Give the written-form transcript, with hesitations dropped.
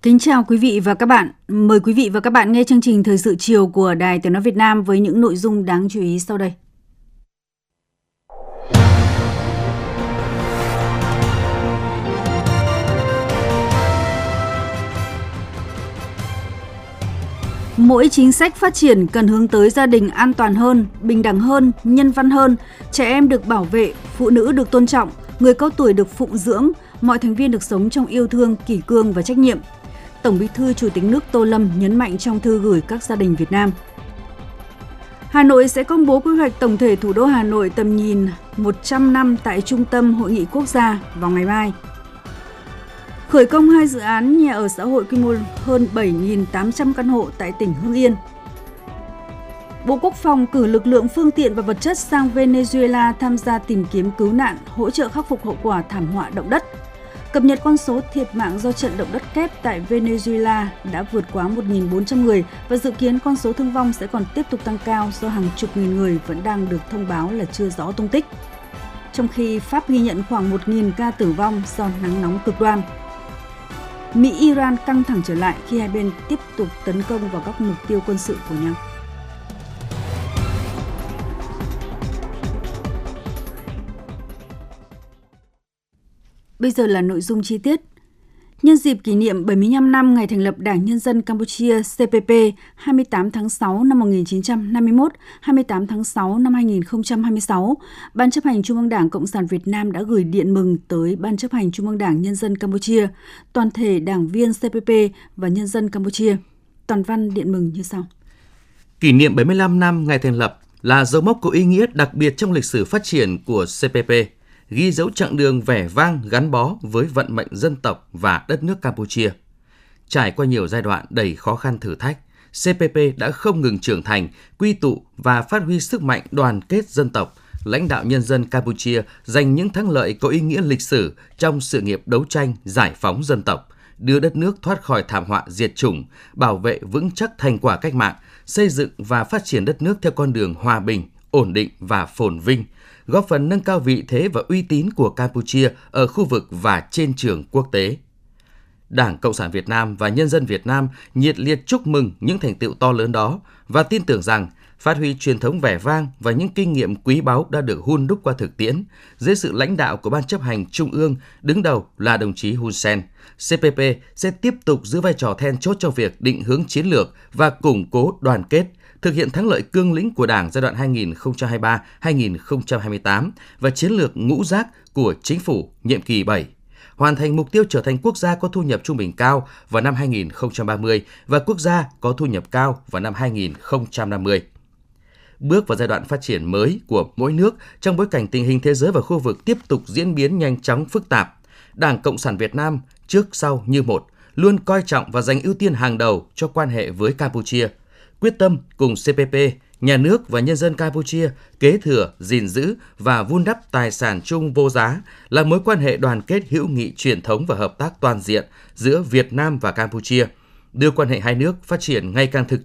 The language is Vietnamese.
Kính chào quý vị và các bạn. Mời quý vị và các bạn nghe chương trình Thời sự chiều của Đài Tiếng nói Việt Nam với những nội dung đáng chú ý sau đây. Mỗi chính sách phát triển cần hướng tới gia đình an toàn hơn, bình đẳng hơn, nhân văn hơn, trẻ em được bảo vệ, phụ nữ được tôn trọng, người cao tuổi được phụng dưỡng, mọi thành viên được sống trong yêu thương, kỷ cương và trách nhiệm. Tổng Bí thư Chủ tịch nước Tô Lâm nhấn mạnh trong thư gửi các gia đình Việt Nam. Hà Nội sẽ công bố quy hoạch tổng thể thủ đô Hà Nội tầm nhìn 100 năm tại Trung tâm Hội nghị Quốc gia vào ngày mai. Khởi công 2 dự án nhà ở xã hội quy mô hơn 7.800 căn hộ tại tỉnh Hưng Yên. Bộ Quốc phòng cử lực lượng phương tiện và vật chất sang Venezuela tham gia tìm kiếm cứu nạn, hỗ trợ khắc phục hậu quả thảm họa động đất. Cập nhật con số thiệt mạng do trận động đất kép tại Venezuela đã vượt quá 1.400 người và dự kiến con số thương vong sẽ còn tiếp tục tăng cao do hàng chục nghìn người vẫn đang được thông báo là chưa rõ tung tích. Trong khi Pháp ghi nhận khoảng 1.000 ca tử vong do nắng nóng cực đoan. Mỹ-Iran căng thẳng trở lại khi hai bên tiếp tục tấn công vào các mục tiêu quân sự của nhau. Bây giờ là nội dung chi tiết. Nhân dịp kỷ niệm 75 năm ngày thành lập Đảng Nhân dân Campuchia CPP 28 tháng 6 năm 1951, 28 tháng 6 năm 2026, Ban chấp hành Trung ương Đảng Cộng sản Việt Nam đã gửi điện mừng tới Ban chấp hành Trung ương Đảng Nhân dân Campuchia, toàn thể đảng viên CPP và nhân dân Campuchia. Toàn văn điện mừng như sau. Kỷ niệm 75 năm ngày thành lập là dấu mốc có ý nghĩa đặc biệt trong lịch sử phát triển của CPP, ghi dấu chặng đường vẻ vang gắn bó với vận mệnh dân tộc và đất nước Campuchia. Trải qua nhiều giai đoạn đầy khó khăn thử thách, CPP đã không ngừng trưởng thành, quy tụ và phát huy sức mạnh đoàn kết dân tộc, lãnh đạo nhân dân Campuchia giành những thắng lợi có ý nghĩa lịch sử trong sự nghiệp đấu tranh giải phóng dân tộc, đưa đất nước thoát khỏi thảm họa diệt chủng, bảo vệ vững chắc thành quả cách mạng, xây dựng và phát triển đất nước theo con đường hòa bình, ổn định và phồn vinh, góp phần nâng cao vị thế và uy tín của Campuchia ở khu vực và trên trường quốc tế. Đảng Cộng sản Việt Nam và nhân dân Việt Nam nhiệt liệt chúc mừng những thành tựu to lớn đó và tin tưởng rằng phát huy truyền thống vẻ vang và những kinh nghiệm quý báu đã được hun đúc qua thực tiễn, dưới sự lãnh đạo của Ban chấp hành Trung ương, đứng đầu là đồng chí Hun Sen, CPP sẽ tiếp tục giữ vai trò then chốt trong việc định hướng chiến lược và củng cố đoàn kết, thực hiện thắng lợi cương lĩnh của Đảng giai đoạn 2023-2028 và chiến lược ngũ giác của Chính phủ nhiệm kỳ 7, hoàn thành mục tiêu trở thành quốc gia có thu nhập trung bình cao vào năm 2030 và quốc gia có thu nhập cao vào năm 2050. Bước vào giai đoạn phát triển mới của mỗi nước trong bối cảnh tình hình thế giới và khu vực tiếp tục diễn biến nhanh chóng phức tạp, Đảng Cộng sản Việt Nam trước sau như một, luôn coi trọng và dành ưu tiên hàng đầu cho quan hệ với Campuchia, quyết tâm cùng CPP, nhà nước và nhân dân Campuchia kế thừa, gìn giữ và vun đắp tài sản chung vô giá là mối quan hệ đoàn kết hữu nghị truyền thống và hợp tác toàn diện giữa Việt Nam và Campuchia, đưa quan hệ hai nước phát triển ngày càng thực